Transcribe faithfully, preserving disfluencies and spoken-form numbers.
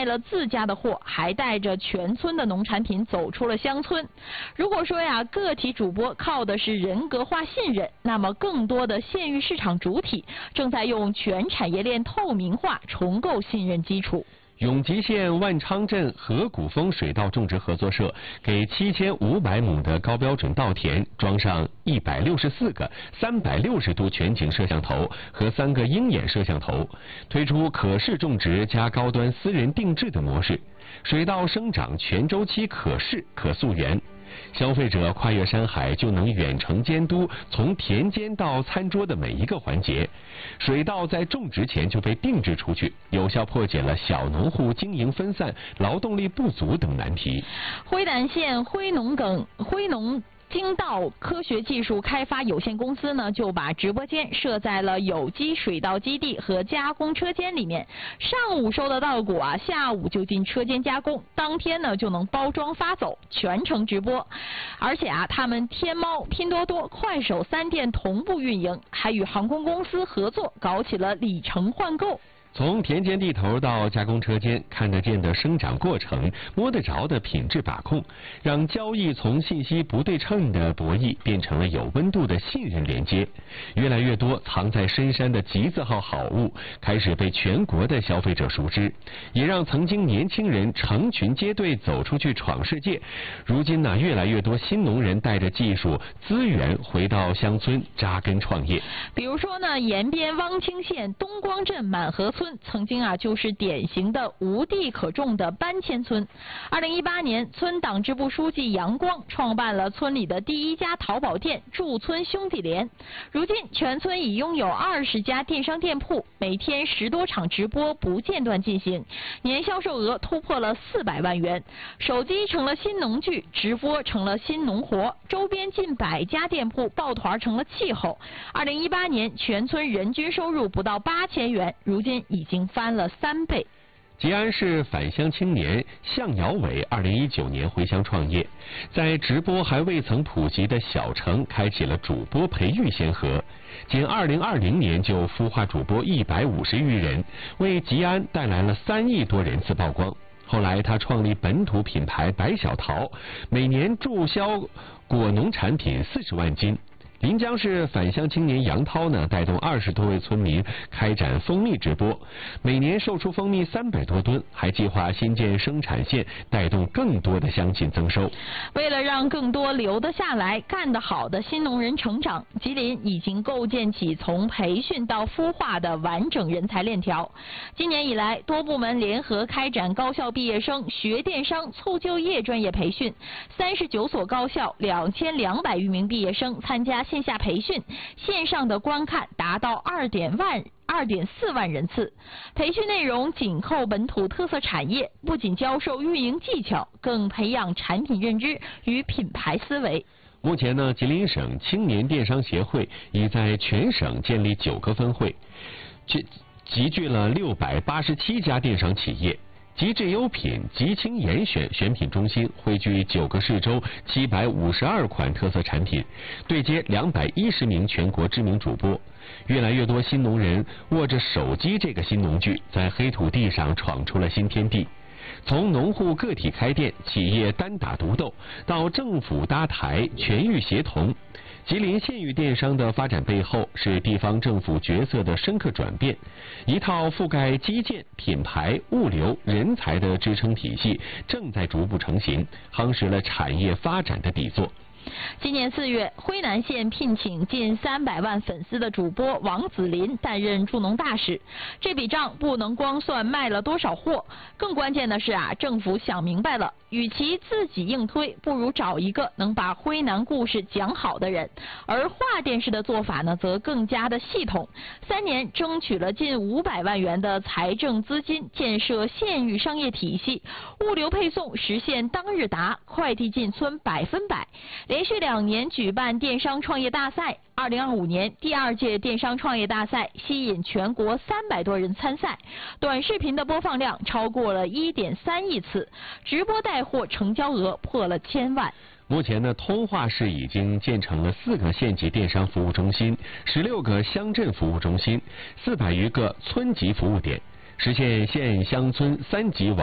了自家的货，还带着全村的农产品走出了乡村。如果说呀，个体主播靠的是人格化信任，那么更多的县域市场主体正在用全产业链透明化重构信任基础。 永吉县万昌镇河谷峰水稻种植合作社给七千五百亩的高标准稻田装上一百六十四个三百六十度全景摄像头和三个鹰眼摄像头，推出可视种植加高端私人定制的模式，水稻生长全周期可视可溯源。消费者跨越山海就能远程监督从田间到餐桌的每一个环节，水稻在种植前就被定制出去，有效破解了小农户经营分散、劳动力不足等难题。 辉南县辉农梗辉农精稻科学技术开发有限公司呢，就把直播间设在了有机水稻基地和加工车间里面。上午收的稻谷啊，下午就进车间加工，当天呢就能包装发走，全程直播。而且啊，他们天猫、拼多多、快手三店同步运营，还与航空公司合作，搞起了里程换购。 从田间地头到加工车间，看得见的生长过程，摸得着的品质把控，让交易从信息不对称的博弈变成了有温度的信任连接。越来越多藏在深山的集字号好物开始被全国的消费者熟知，也让曾经年轻人成群结队走出去闯世界。如今呢，越来越多新农人带着技术资源回到乡村扎根创业。 比如说呢，延边汪清县东光镇满河村曾经啊就是典型的无地可种的搬迁村。二零一八年，村党支部书记杨光创办了村里的第一家淘宝店驻村兄弟连。如今，全村已拥有二十家电商店铺，每天十多场直播不间断进行，年销售额突破了四百万元。手机成了新农具，直播成了新农活，周边近百家店铺抱团成了气候。二零一八年，全村人均收入不到八千元，如今已经翻了三倍。 吉安市返乡青年向尧伟二零一九年回乡创业，在直播还未曾普及的小城开启了主播培育先河，仅二零二零年就孵化主播一百五十余人，为吉安带来了三亿多人次曝光。后来他创立本土品牌白小桃，每年驻销果农产品四十万斤。临江市返乡青年杨涛呢，带动二十多位村民开展蜂蜜直播，每年售出蜂蜜三百多吨，还计划新建生产线，带动更多的乡亲增收。 为了让更多留得下来、干得好的新农人成长，吉林已经构建起从培训到孵化的完整人才链条。今年以来，多部门联合开展高校毕业生学电商促就业专业培训，三十九所高校两千两百余名毕业生参加线下培训，线上的观看达到二点万。二点四万人次，培训内容紧扣本土特色产业，不仅教授运营技巧，更培养产品认知与品牌思维。 目前呢，吉林省青年电商协会已在全省建立九个分会，集集聚了六百八十七家电商企业。极致优品、极轻严选选品中心汇聚九个市州七百五十二款特色产品，对接两百一十名全国知名主播。越来越多新农人握着手机这个新农具，在黑土地上闯出了新天地。从农户个体开店、企业单打独斗，到政府搭台、全域协同，吉林县域电商的发展背后是地方政府角色的深刻转变，一套覆盖基建、品牌、物流、人才的支撑体系正在逐步成型，夯实了产业发展的底座。 今年四月，辉南县聘请近三百万粉丝的主播王子林担任助农大使。这笔账不能光算卖了多少货，更关键的是啊，政府想明白了，与其自己硬推，不如找一个能把辉南故事讲好的人。而华电视的做法呢，则更加的系统，三年争取了近五百万元的财政资金，建设县域商业体系，物流配送实现当日达，快递进村百分百。连续两年举办电商创业大赛，二零二五年第二届电商创业大赛吸引全国三百多人参赛，短视频的播放量超过了一点三亿次，直播带货成交额破了千万。 目前呢，通化市已经建成了四个县级电商服务中心、十六个乡镇服务中心、四百余个村级服务点，实现县乡村三级网